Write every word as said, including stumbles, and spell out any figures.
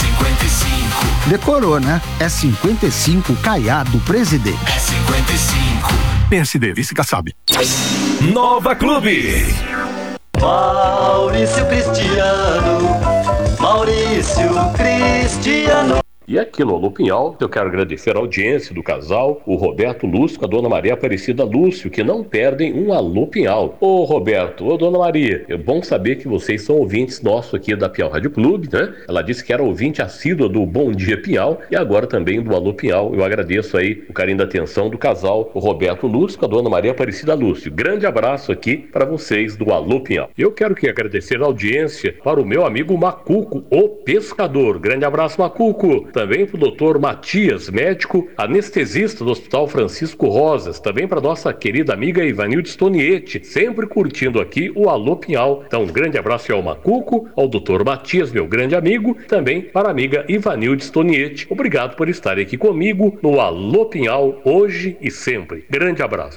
cinquenta e cinco. Decorou, né? É cinquenta e cinco Caiado Presidente. É cinquenta e cinco. P S D, vice Kassab. Nova Clube. Maurício Cristiano, Maurício Cristiano. E aqui no Alô Pinhal, eu quero agradecer a audiência do casal, o Roberto Lúcio com a dona Maria Aparecida Lúcio, que não perdem um Alô Pinhal. Ô Roberto, ô dona Maria, é bom saber que vocês são ouvintes nossos aqui da Pinhal Rádio Clube, né? Ela disse que era ouvinte assídua do Bom Dia Pinhal e agora também do Alô Pinhal. Eu agradeço aí o carinho da atenção do casal, o Roberto Lúcio com a dona Maria Aparecida Lúcio. Grande abraço aqui para vocês do Alô Pinhal. Eu quero que agradecer a audiência para o meu amigo Macuco, o pescador. Grande abraço, Macuco. Também para o doutor Matias, médico anestesista do Hospital Francisco Rosas. Também para nossa querida amiga Ivanilde Stoniete, sempre curtindo aqui o Alô Pinhal. Então, um grande abraço ao Macuco, ao doutor Matias, meu grande amigo, também para a amiga Ivanilde Stoniete. Obrigado por estarem aqui comigo no Alô Pinhal, hoje e sempre. Grande abraço.